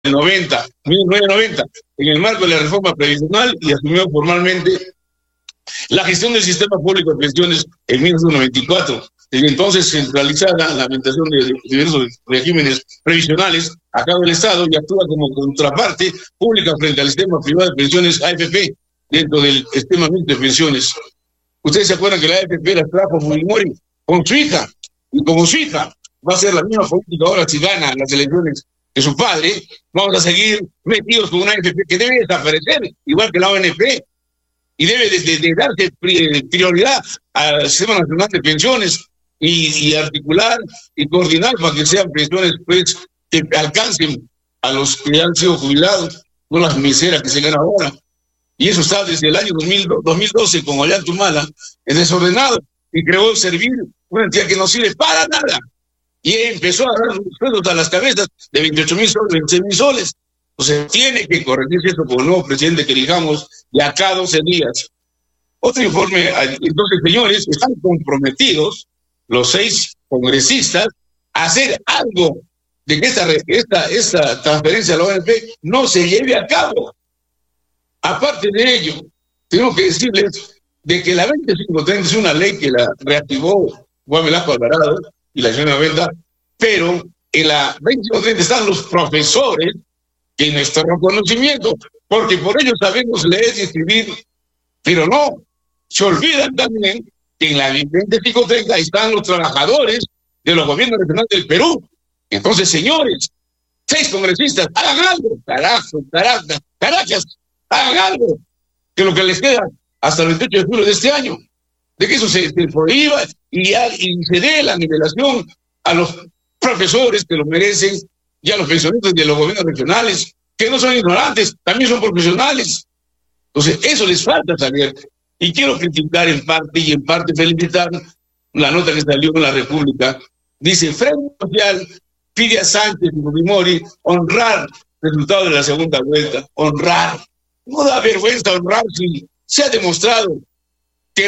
1990, en el marco de la reforma previsional, y asumió formalmente la gestión del sistema público de pensiones en 1994. Desde entonces centralizada la administración de diversos regímenes previsionales a cargo del Estado y actúa como contraparte pública frente al sistema privado de pensiones AFP dentro del sistema mixto de pensiones. Ustedes se acuerdan que la AFP la trajo Fujimori con su hija, y como su hija va a ser la misma política ahora si gana las elecciones que su padre, vamos a seguir metidos con una AFP que debe desaparecer, igual que la ONP, y debe de darse prioridad al Sistema Nacional de Pensiones y articular y coordinar para que sean pensiones pues, que alcancen a los que han sido jubilados, no las miseras que se ganan ahora. Y eso está desde el año 2012 con Ollantumala, es desordenado y creó Servir, una entidad que no sirve para nada. Y empezó a dar sueldos a las cabezas de 28.000 soles, 26.000 soles. Entonces tiene que corregirse esto con el nuevo presidente que elijamos de acá a 12 días. Otro informe, entonces señores, están comprometidos los 6 congresistas a hacer algo de que esta transferencia a la ONP no se lleve a cabo. Aparte de ello, tengo que decirles de que la 2530 es una ley que la reactivó Juan Velasco Alvarado y la señora Venda, pero en la 2530 están los profesores que en nuestro reconocimiento, porque por ellos sabemos leer y escribir, pero no, se olvidan también que en la 2530 están los trabajadores de los gobiernos regionales del Perú. Entonces, señores, 6 congresistas, hagan algo, Caracas, hagan algo, que lo que les queda hasta el 28 de julio de este año, de que eso se prohíba y se dé la nivelación a los profesores que lo merecen y a los pensionistas de los gobiernos regionales, que no son ignorantes, también son profesionales. Entonces, eso les falta saber. Y quiero criticar en parte y en parte felicitar la nota que salió en la República. Dice, Frente Social pide a Sánchez y Fujimori honrar el resultado de la segunda vuelta. Honrar. No da vergüenza honrar si se ha demostrado que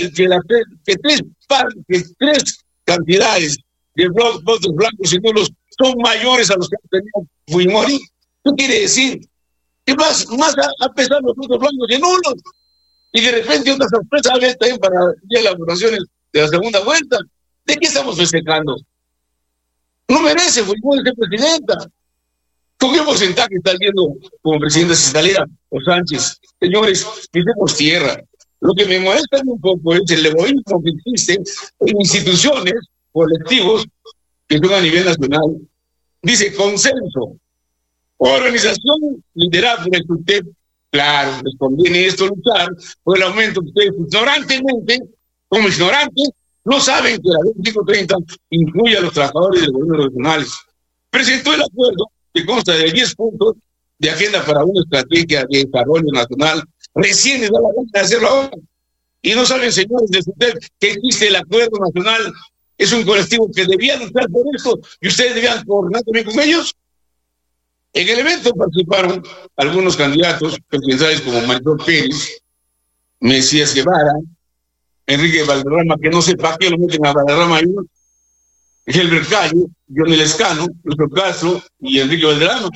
tres cantidades de votos blancos y nulos son mayores a los que ha tenido Fujimori. ¿Qué quiere decir? Que más a pesar de los votos blancos y nulos. Y de repente otra sorpresa había también para las votaciones de la segunda vuelta. ¿De qué estamos festejando? No merece Fujimori ser presidenta. ¿Con qué porcentaje está yendo como presidenta si saliera o Sánchez? Señores, pisemos tierra. Lo que me molesta un poco es el egoísmo que existe en instituciones, colectivos, que son a nivel nacional. Dice consenso. Organización liderada por el SUTEP. Claro, les conviene esto luchar por el aumento que ustedes ignorantemente, como ignorantes, no saben que la 2530 incluye a los trabajadores de los gobiernos regionales. Presentó el acuerdo que consta de 10 puntos de agenda para una estrategia de desarrollo nacional. Recién les da la gana de hacerlo ahora. Y no saben, señores de SUTEP, que existe el acuerdo nacional. Es un colectivo que debía luchar por esto y ustedes debían coordinar también con ellos. En el evento participaron algunos candidatos presidenciales como Marisol Pérez, Mesías Guevara, Enrique Valderrama, que no sé para qué lo meten a Valderrama ahí, Helber Cayo, Johnny Lescano, Luis Castro y Enrique Valderrama,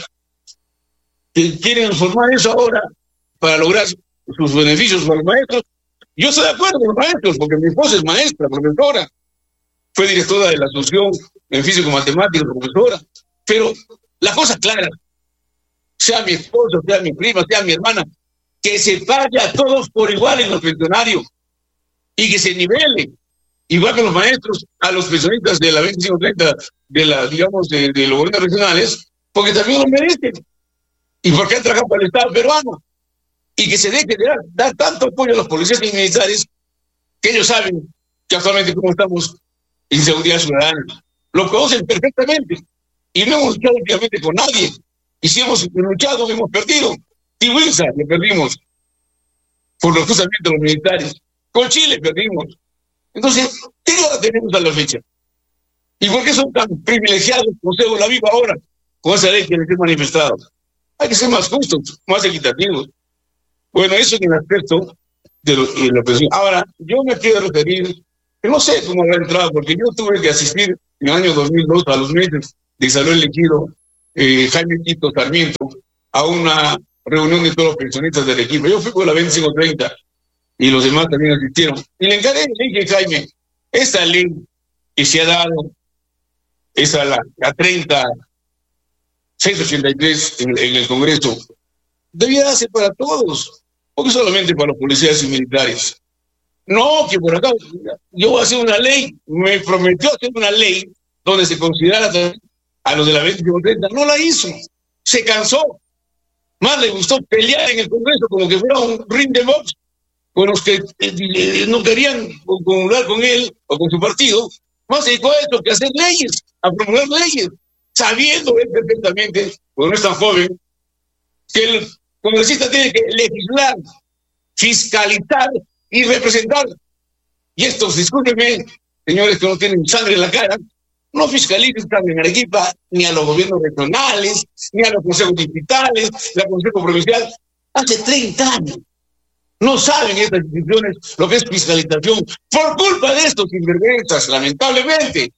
que quieren formar eso ahora para lograr sus beneficios para los maestros. Yo estoy de acuerdo con los maestros, porque mi esposa es maestra, profesora, fue directora de la Asunción en Físico-Matemática, profesora, pero la cosa clara, sea mi esposo, sea mi prima, sea mi hermana, que se pague a todos por igual en los pensionarios y que se nivele, igual que los maestros, a los pensionistas de la 2530, de los gobiernos regionales, porque también lo merecen y porque han trabajado para el Estado peruano, y que se deje de dar tanto apoyo a los policías y militares, que ellos saben que actualmente como estamos en seguridad ciudadana, lo conocen perfectamente, y no hemos luchado últimamente con nadie. Y si hemos luchado, hemos perdido. Tihuinza le perdimos por los justamente los militares. Con Chile perdimos. Entonces, ¿qué la tenemos a la fecha? ¿Y por qué son tan privilegiados con Cebo la Viva ahora con esa ley que les he manifestado? Hay que ser más justos, más equitativos. Bueno, eso en el aspecto de la presión. Ahora, yo me quiero referir, que no sé cómo habrá entrado, porque yo tuve que asistir en el año 2002 a los meses de Isabel Lequido Jaime Tito Sarmiento a una reunión de todos los pensionistas del equipo. Yo fui con la 2530 y los demás también asistieron. Y le encargué, le dije, Jaime, esta ley que se ha dado, esa la 30.683 en el Congreso, debía darse para todos, porque solamente para los policías y militares. No, que por acá, yo voy a hacer una ley, me prometió hacer una ley donde se considerara a los de la 2530, no la hizo, se cansó. Más le gustó pelear en el Congreso como que fuera un ring de box con los que no querían comulgar con él o con su partido. Más se dedicó a esto que a hacer leyes, a promulgar leyes, sabiendo él perfectamente, porque no es tan joven, que el congresista tiene que legislar, fiscalizar y representar. Y estos, discúlpenme, señores que no tienen sangre en la cara, no fiscalizan en Arequipa ni a los gobiernos regionales, ni a los consejos distritales, ni al Consejo Provincial. Hace 30 años no saben estas instituciones lo que es fiscalización por culpa de estos sinvergüenzas, lamentablemente.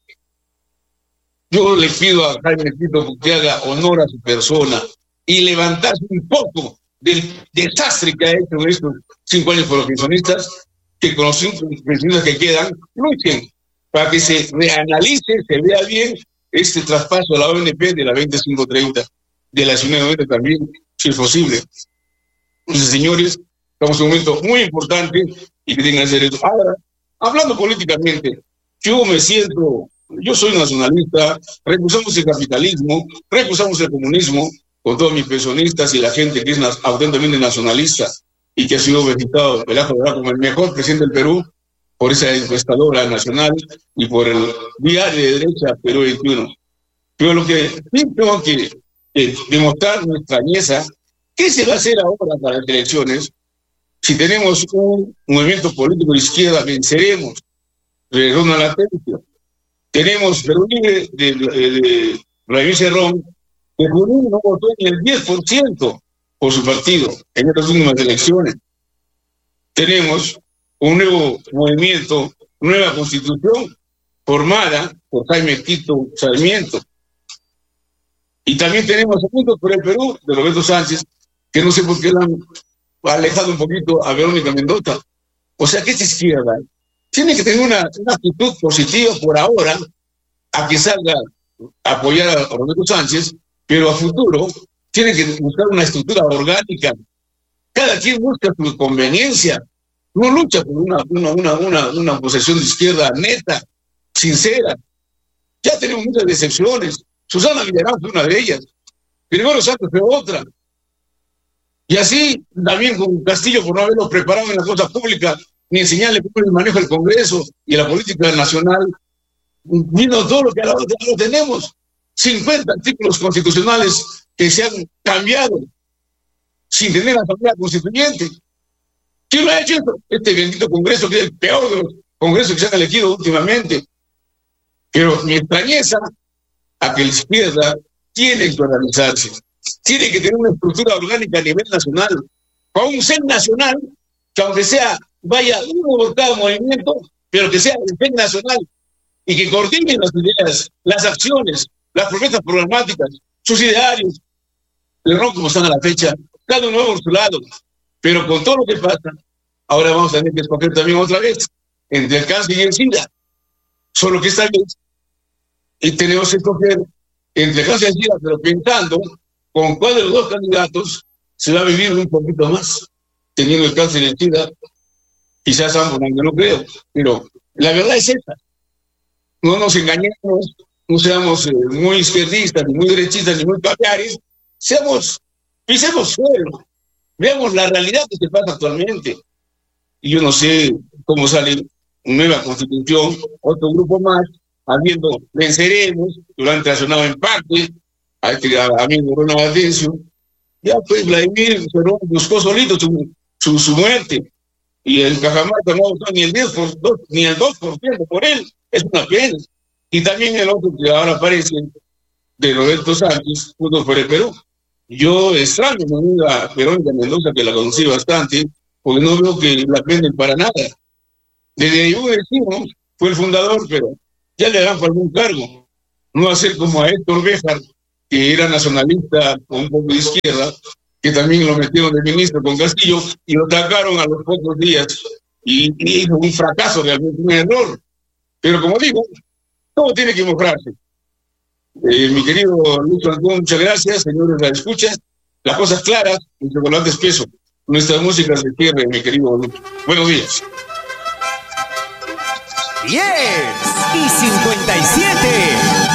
Yo le pido a Jaime Tito que haga honor a su persona y levantarse un poco del desastre que ha hecho en estos 5 años por los pensionistas, que con los 5 pensionistas que quedan, luchen para que se reanalice, se vea bien este traspaso a la ONP de la 2530, de la 1990 también, si es posible. Entonces, señores, estamos en un momento muy importante y que tengan que hacer eso. Ahora, hablando políticamente, yo soy nacionalista, recusamos el capitalismo, recusamos el comunismo, con todos mis pensionistas y la gente que es auténticamente nacionalista y que ha sido visitado como el mejor presidente del Perú por esa encuestadora nacional y por el diario de derecha Perú 21. Pero lo que sí tengo que demostrar nuestra extrañeza, ¿qué se va a hacer ahora para las elecciones? Si tenemos un movimiento político de izquierda, venceremos. Ronald Atencio. Tenemos Perú Libre de Vladimir Cerrón, que Junín no votó ni el 10% por su partido en estas últimas elecciones. Tenemos un nuevo movimiento, nueva constitución formada por Jaime Tito Sarmiento. Y también tenemos Juntos por el Perú de Roberto Sánchez, que no sé por qué la han alejado un poquito a Verónica Mendoza. O sea que esta izquierda tiene que tener una actitud positiva por ahora, a que salga a apoyar a Roberto Sánchez, pero a futuro tiene que buscar una estructura orgánica. Cada quien busca su conveniencia, no lucha por una posesión de izquierda neta, sincera. Ya tenemos muchas decepciones. Susana Villarán fue una de ellas, Gregorio Santos fue otra. Y así también con Castillo, por no haberlo preparado en la cosa pública, ni enseñarle cómo es el manejo del Congreso y la política nacional, vino todo lo que ahora tenemos. 50 artículos constitucionales que se han cambiado sin tener la Asamblea Constituyente. ¿Quién lo ha hecho esto? Este bendito Congreso, que es el peor de los congresos que se han elegido últimamente. Pero mi extrañeza a que la izquierda tiene que organizarse, tiene que tener una estructura orgánica a nivel nacional, con un CEN nacional, que aunque sea, vaya uno por cada movimiento, pero que sea el CEN nacional y que coordinen las ideas, las acciones, las promesas programáticas, sus idearios, pero no como están a la fecha, cada uno por su lado. Pero con todo lo que pasa, ahora vamos a tener que escoger también otra vez entre el cáncer y el SIDA. Solo que esta vez tenemos que escoger entre el cáncer y el SIDA, pero pensando con cuál de los dos candidatos se va a vivir un poquito más, teniendo el cáncer y el SIDA. Quizás ambos, aunque no creo, pero la verdad es esa. No nos engañemos, no seamos muy izquierdistas, ni muy derechistas, ni muy caviares, pisemos suelo, veamos la realidad que se pasa actualmente. Y yo no sé cómo sale una nueva constitución, otro grupo más, venceremos, durante relacionado en parte, a este amigo Ronald Atencio. Ya pues Vladimir Cerrón buscó solito su muerte, y el Cajamarca no votó ni el 10%, ni el 2% por él. Es una pena. Y también el otro que ahora aparece, de Roberto Sánchez, Juntos por el Perú. Yo extraño a mi amiga Verónica Mendoza, que la conocí bastante, porque no veo que la prenden para nada. Desde ahí decimos, fue el fundador, pero ya le dan por algún cargo. No hacer como a Héctor Béjar, que era nacionalista con un poco de izquierda, que también lo metieron de ministro con Castillo y lo sacaron a los pocos días y hizo un fracaso, realmente un error. Pero como digo, todo tiene que mostrarse. Mi querido Luis Antón, muchas gracias, señores de la escucha. Las cosas claras, el chocolate espeso. Nuestras músicas de cierre, mi querido Luis. Buenos días. 10:57.